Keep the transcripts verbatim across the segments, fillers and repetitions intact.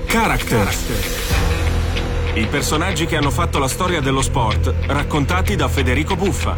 Character. I personaggi che hanno fatto la storia dello sport, raccontati da Federico Buffa.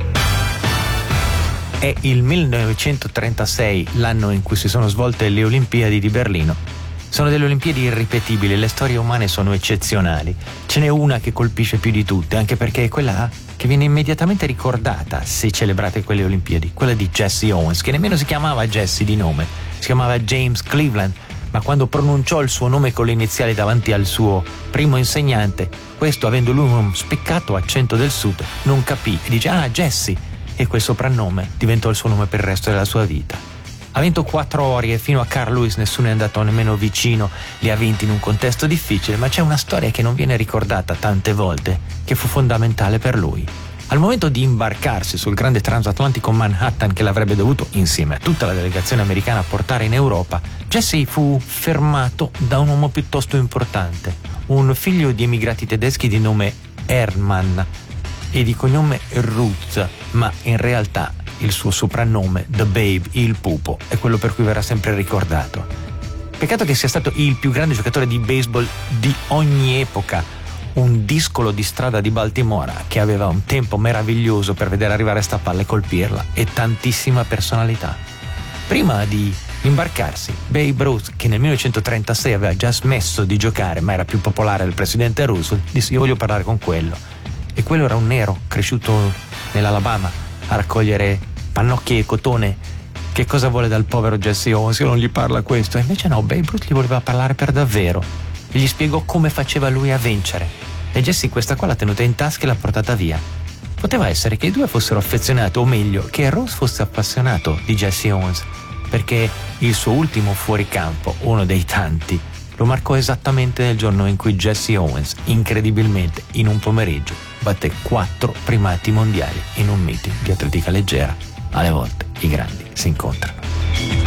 È il millenovecentotrentasei l'anno in cui si sono svolte le Olimpiadi di Berlino. Sono delle Olimpiadi irripetibili, le storie umane sono eccezionali. Ce n'è una che colpisce più di tutte, anche perché è quella che viene immediatamente ricordata se celebrate quelle Olimpiadi, quella di Jesse Owens, che nemmeno si chiamava Jesse di nome, si chiamava James Cleveland, ma quando pronunciò il suo nome con le iniziali davanti al suo primo insegnante, questo, avendo lui un spiccato accento del sud, non capì e dice: ah, Jesse, e quel soprannome diventò il suo nome per il resto della sua vita. Ha vinto quattro ori e fino a Carl Lewis nessuno è andato nemmeno vicino, li ha vinti in un contesto difficile, ma c'è una storia che non viene ricordata tante volte, che fu fondamentale per lui. Al momento di imbarcarsi sul grande transatlantico Manhattan che l'avrebbe dovuto, insieme a tutta la delegazione americana, portare in Europa, Jesse fu fermato da un uomo piuttosto importante, un figlio di emigrati tedeschi di nome Hermann e di cognome Ruth, ma in realtà il suo soprannome, The Babe, il pupo, è quello per cui verrà sempre ricordato. Peccato che sia stato il più grande giocatore di baseball di ogni epoca, un discolo di strada di Baltimora che aveva un tempo meraviglioso per vedere arrivare sta palla e colpirla, e tantissima personalità. Prima di imbarcarsi, Babe Ruth, che nel millenovecentotrentasei aveva già smesso di giocare ma era più popolare del presidente Roosevelt, disse: io voglio parlare con quello. E quello era un nero cresciuto nell'Alabama a raccogliere pannocchie e cotone. Che cosa vuole dal povero Jesse Owens se non gli parla questo? E invece no, Babe Ruth gli voleva parlare per davvero e gli spiegò come faceva lui a vincere. E Jesse questa qua l'ha tenuta in tasca e l'ha portata via. Poteva essere che i due fossero affezionati, o meglio, che Rose fosse appassionato di Jesse Owens, perché il suo ultimo fuoricampo, uno dei tanti, lo marcò esattamente nel giorno in cui Jesse Owens, incredibilmente, in un pomeriggio, batté quattro primati mondiali in un meeting di atletica leggera. Alle volte i grandi si incontrano.